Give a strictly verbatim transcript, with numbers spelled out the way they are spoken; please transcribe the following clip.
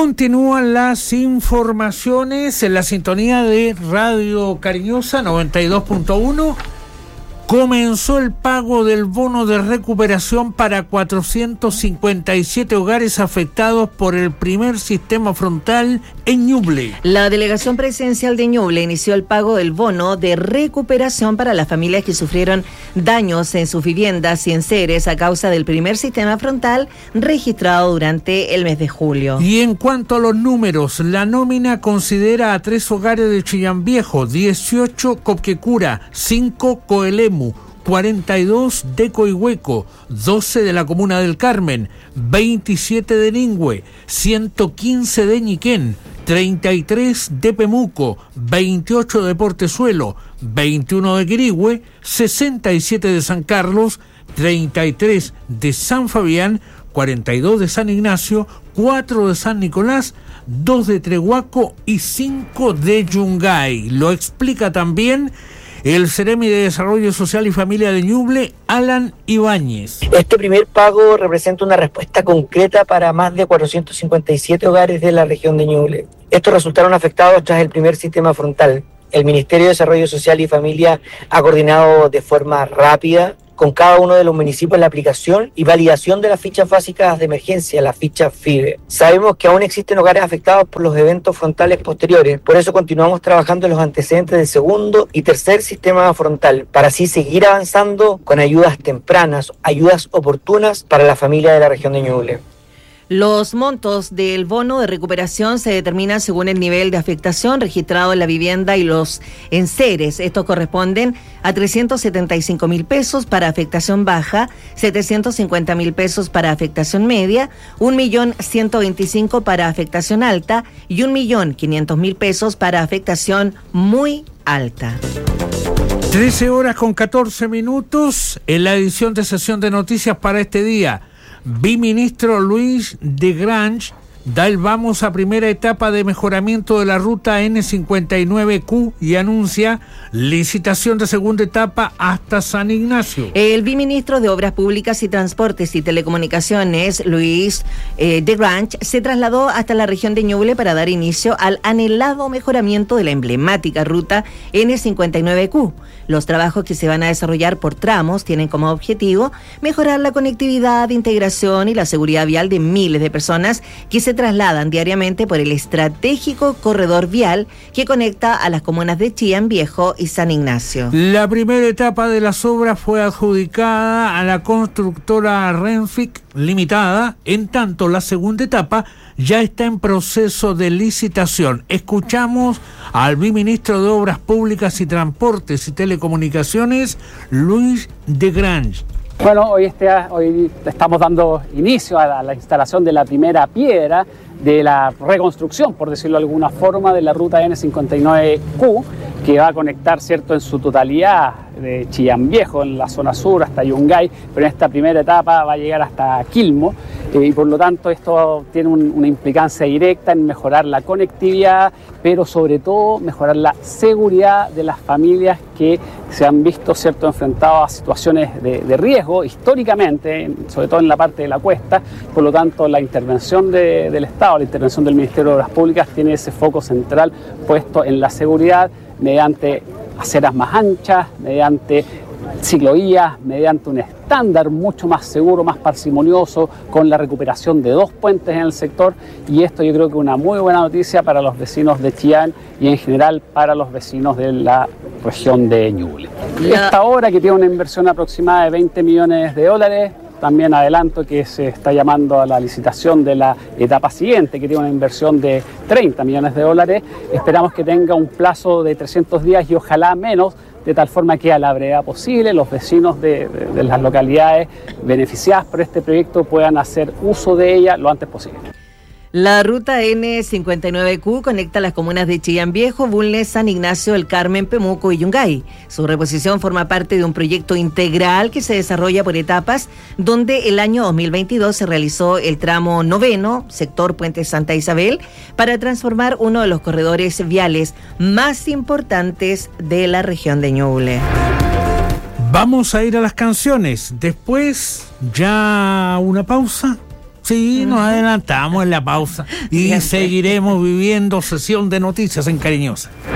Continúan las informaciones en la sintonía de Radio Cariñosa noventa y dos punto uno. Comenzó el pago del bono de recuperación para cuatrocientos cincuenta y siete hogares afectados por el primer sistema frontal en Ñuble. La delegación presidencial de Ñuble inició el pago del bono de recuperación para las familias que sufrieron daños en sus viviendas y enseres a causa del primer sistema frontal registrado durante el mes de julio. Y en cuanto a los números, la nómina considera a tres hogares de Chillán Viejo, dieciocho Copquecura, cinco Coelemu, cuarenta y dos de Coihueco, doce de la comuna del Carmen, veintisiete de Ningüe, ciento quince de Ñiquén, treinta y tres de Pemuco, veintiocho de Portezuelo, veintiuno de Quirihue, sesenta y siete de San Carlos, treinta y tres de San Fabián, cuarenta y dos de San Ignacio, cuatro de San Nicolás, dos de Trehuaco y cinco de Yungay. Lo explica también el Ceremi de Desarrollo Social y Familia de Ñuble, Alan Ibáñez. Este primer pago representa una respuesta concreta para más de cuatrocientos cincuenta y siete hogares de la región de Ñuble. Estos resultaron afectados tras el primer sistema frontal. El Ministerio de Desarrollo Social y Familia ha coordinado de forma rápida con cada uno de los municipios la aplicación y validación de las fichas básicas de emergencia, las fichas F I B E. Sabemos que aún existen hogares afectados por los eventos frontales posteriores, por eso continuamos trabajando en los antecedentes del segundo y tercer sistema frontal, para así seguir avanzando con ayudas tempranas, ayudas oportunas para la familia de la región de Ñuble. Los montos del bono de recuperación se determinan según el nivel de afectación registrado en la vivienda y los enseres. Estos corresponden a trescientos setenta y cinco mil pesos para afectación baja, setecientos cincuenta mil pesos para afectación media, un millón ciento veinticinco para afectación alta y un millón quinientos mil pesos para afectación muy alta. trece horas con catorce minutos en la edición de sesión de noticias para este día. Viceministro Luis de Grange da el vamos a primera etapa de mejoramiento de la ruta ene cincuenta y nueve cu y anuncia licitación de segunda etapa hasta San Ignacio. El viceministro de Obras Públicas y Transportes y Telecomunicaciones, Luis eh, de Grange, se trasladó hasta la región de Ñuble para dar inicio al anhelado mejoramiento de la emblemática ruta ene cincuenta y nueve cu. Los trabajos que se van a desarrollar por tramos tienen como objetivo mejorar la conectividad, integración y la seguridad vial de miles de personas que se trasladan diariamente por el estratégico corredor vial que conecta a las comunas de Chillán Viejo y San Ignacio. La primera etapa de las obras fue adjudicada a la constructora Renfic Limitada, en tanto la segunda etapa ya está en proceso de licitación. Escuchamos al viceministro de Obras Públicas y Transportes y Telecomunicaciones, Luis de Grange. Bueno, hoy, este, hoy estamos dando inicio a la, a la instalación de la primera piedra de la reconstrucción, por decirlo de alguna forma, de la ruta ene cincuenta y nueve cu, que va a conectar, ¿cierto?, en su totalidad de Chillán Viejo, en la zona sur, hasta Yungay, pero en esta primera etapa va a llegar hasta Quilmo, eh, y por lo tanto esto tiene un, una implicancia directa en mejorar la conectividad, pero sobre todo mejorar la seguridad de las familias que se han visto, ¿cierto?, enfrentadas a situaciones de, de riesgo históricamente, sobre todo en la parte de la cuesta. Por lo tanto, la intervención de, del Estado, la intervención del Ministerio de Obras Públicas tiene ese foco central puesto en la seguridad mediante aceras más anchas, mediante ciclovías, mediante un estándar mucho más seguro, más parsimonioso, con la recuperación de dos puentes en el sector, y esto yo creo que es una muy buena noticia para los vecinos de Chillán y en general para los vecinos de la región de Ñuble. Esta obra, que tiene una inversión aproximada de veinte millones de dólares, también adelanto que se está llamando a la licitación de la etapa siguiente, que tiene una inversión de treinta millones de dólares. Esperamos que tenga un plazo de trescientos días y ojalá menos, de tal forma que a la brevedad posible los vecinos de, de, de las localidades beneficiadas por este proyecto puedan hacer uso de ella lo antes posible. La ruta ene cincuenta y nueve cu conecta las comunas de Chillán Viejo, Bulnes, San Ignacio, El Carmen, Pemuco y Yungay. Su reposición forma parte de un proyecto integral que se desarrolla por etapas, donde el año dos mil veintidós se realizó el tramo noveno, sector Puente Santa Isabel, para transformar uno de los corredores viales más importantes de la región de Ñuble. Vamos a ir a las canciones. Después, ya una pausa. Sí, nos adelantamos en la pausa y seguiremos viviendo sesión de noticias en Cariñosa.